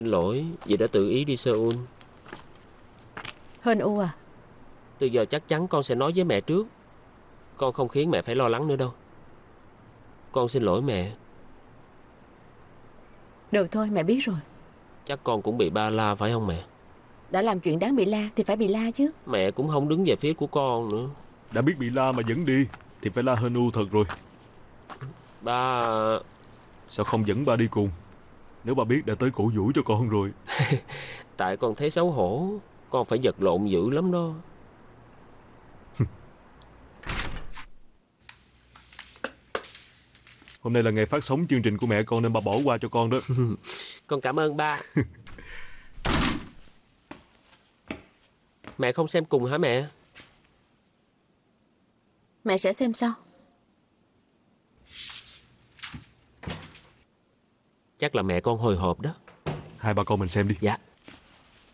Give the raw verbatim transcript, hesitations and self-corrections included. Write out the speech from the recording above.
Xin lỗi vì đã tự ý đi Seoul. Hên U à, Từ giờ chắc chắn con sẽ nói với mẹ trước. Con không khiến mẹ phải lo lắng nữa đâu. Con xin lỗi mẹ. được thôi mẹ biết rồi. Chắc con cũng bị ba la phải không mẹ? Đã làm chuyện đáng bị la thì phải bị la chứ. Mẹ cũng không đứng về phía của con nữa. Đã biết bị la mà vẫn đi thì phải la hên u thật rồi. Ba... Sao không dẫn ba đi cùng? Nếu ba biết đã tới cổ vũ cho con rồi. Tại con thấy xấu hổ. Con phải vật lộn dữ lắm đó. Hôm nay là ngày phát sóng chương trình của mẹ con nên ba bỏ qua cho con đó. Con cảm ơn ba. Mẹ không xem cùng hả mẹ? Mẹ sẽ xem sau. Chắc là mẹ con hồi hộp đó. Hai ba con mình xem đi. Dạ.